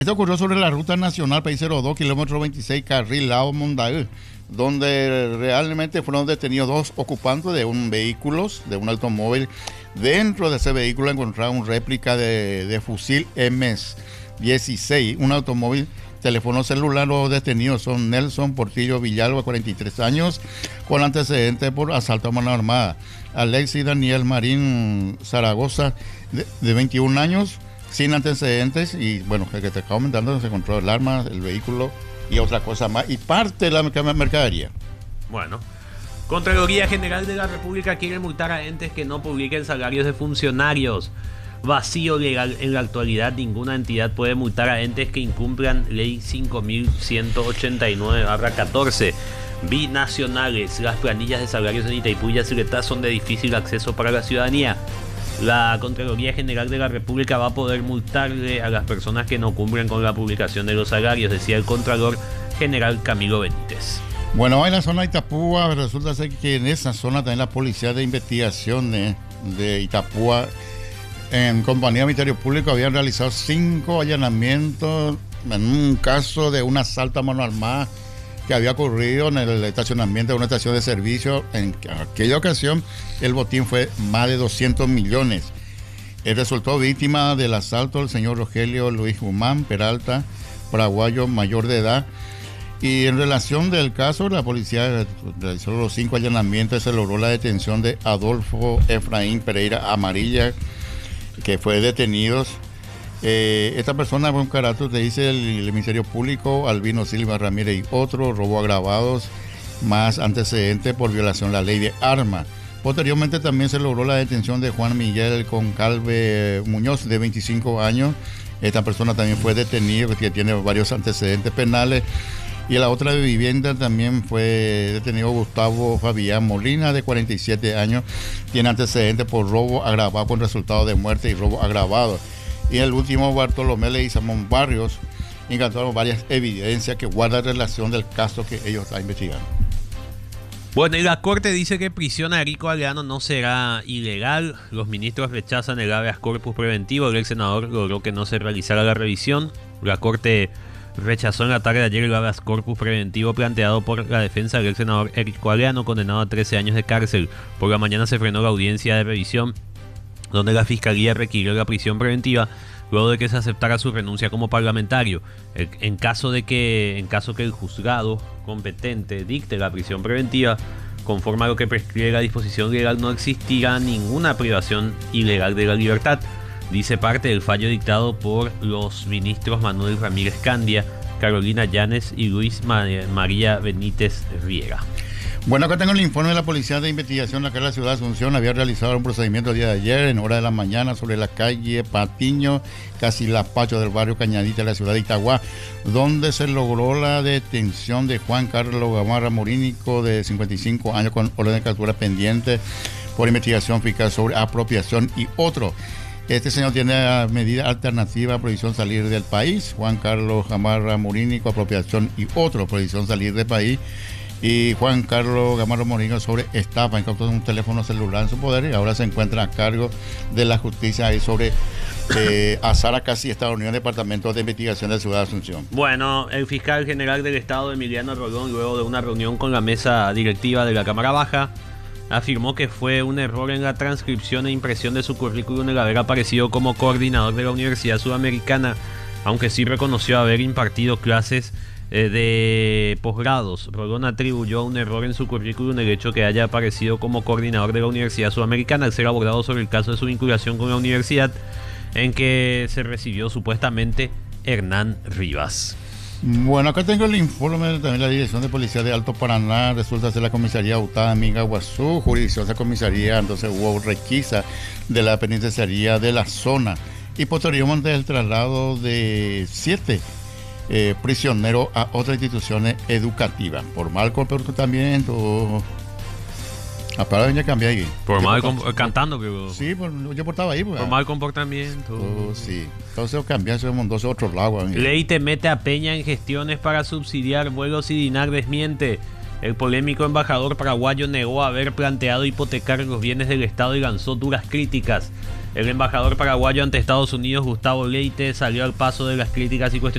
Esto ocurrió sobre la ruta nacional País 02, kilómetro 26, carril Lao Mondaú, donde realmente fueron detenidos dos ocupantes de un vehículo, de un automóvil. Dentro de ese vehículo encontraron una réplica de fusil MS-16, un automóvil, teléfono celular. Los detenidos son Nelson Portillo Villalba, 43 años, con antecedentes por asalto a mano armada. Alexis Daniel Marín Zaragoza, de 21 años, sin antecedentes, y bueno, el que te acabo comentando, se encontró el arma, el vehículo y otra cosa más, y parte de la mercadería. Bueno, Contraloría General de la República quiere multar a entes que no publiquen salarios de funcionarios. Vacío legal. En la actualidad, ninguna entidad puede multar a entes que incumplan Ley 5189/14. Binacionales. Las planillas de salarios en Itaipú y Yacyretá son de difícil acceso para la ciudadanía. La Contraloría General de la República va a poder multarle a las personas que no cumplen con la publicación de los salarios, decía el Contralor General Camilo Benítez. Bueno, en la zona de Itapúa, resulta ser que en esa zona también la Policía de Investigación de Itapúa, en compañía del Ministerio Público, habían realizado 5 allanamientos en un caso de un asalto a mano armada que había ocurrido en el estacionamiento de una estación de servicio. En aquella ocasión el botín fue más de 200 millones. Él resultó víctima del asalto el señor Rogelio Luis Guzmán Peralta, paraguayo mayor de edad. Y en relación del caso, la policía realizó los 5 allanamientos y se logró la detención de Adolfo Efraín Pereira Amarilla, que fue detenido. Esta persona fue un carácter, te dice el Ministerio Público, Albino Silva Ramírez y otros, robo agravados, más antecedentes por violación de la ley de armas. Posteriormente también se logró la detención de Juan Miguel Concalve Muñoz, de 25 años. Esta persona también fue detenido, que tiene varios antecedentes penales. Y en la otra vivienda también fue detenido Gustavo Fabián Molina, de 47 años. Tiene antecedentes por robo agravado con resultado de muerte y robo agravado. Y el último, Bartolomé Leguizamón Barrios, encontraron varias evidencias que guardan relación del caso que ellos están investigando. Bueno, y la Corte dice que prisión a Erico Galeano no será ilegal. Los ministros rechazan el habeas corpus preventivo. El ex senador logró que no se realizara la revisión. La Corte rechazó en la tarde de ayer el habeas corpus preventivo planteado por la defensa del ex senador Erico Galeano, condenado a 13 años de cárcel. Por la mañana se frenó la audiencia de revisión, donde la Fiscalía requirió la prisión preventiva luego de que se aceptara su renuncia como parlamentario. En caso que el juzgado competente dicte la prisión preventiva, conforme a lo que prescribe la disposición legal, no existirá ninguna privación ilegal de la libertad, dice parte del fallo dictado por los ministros Manuel Ramírez Candia, Carolina Llanes y Luis María Benítez Riera. Bueno, acá tengo el informe de la Policía de Investigación acá en la ciudad de Asunción. Había realizado un procedimiento el día de ayer, en hora de la mañana, sobre la calle Patiño, casi Lapacho, del barrio Cañadita de la ciudad de Itagua, donde se logró la detención de Juan Carlos Gamarra Morínico, de 55 años, con orden de captura pendiente por investigación fiscal sobre apropiación y otro. Este señor tiene medida alternativa, prohibición salir del país. Juan Carlos Gamarra Morínico, apropiación y otro, prohibición salir del país. Y Juan Carlos Gamarra Morínico sobre estafa, incautó un teléfono celular en su poder y ahora se encuentra a cargo de la justicia ahí sobre Azara Casi, Estados Unidos, Departamento de Investigación de la Ciudad de Asunción. Bueno, el fiscal general del Estado, Emiliano Rolón, luego de una reunión con la mesa directiva de la Cámara Baja, afirmó que fue un error en la transcripción e impresión de su currículum el haber aparecido como coordinador de la Universidad Sudamericana, aunque sí reconoció haber impartido clases de posgrados. Rolón atribuyó un error en su currículum el hecho que haya aparecido como coordinador de la Universidad Sudamericana al ser abogado sobre el caso de su vinculación con la universidad en que se recibió supuestamente Hernán Rivas. Bueno, acá tengo el informe también de la Dirección de Policía de Alto Paraná. Resulta ser la comisaría Utada Mingaguazú, jurisdicción de comisaría. Entonces hubo requisa de la penitenciaría de la zona y posteriormente el traslado de 7 prisioneros a otras instituciones educativas por mal comportamiento. Para venir a cambiar ahí. Por mal cantando, que sí, yo portaba ahí. Por mal comportamiento. Sí. Entonces cambiar, se montó a otro lado. Ley te mete a Peña en gestiones para subsidiar vuelos y DINAR desmiente. El polémico embajador paraguayo negó haber planteado hipotecar los bienes del Estado y lanzó duras críticas. El embajador paraguayo ante Estados Unidos, Gustavo Leite, salió al paso de las críticas y cuestionamientos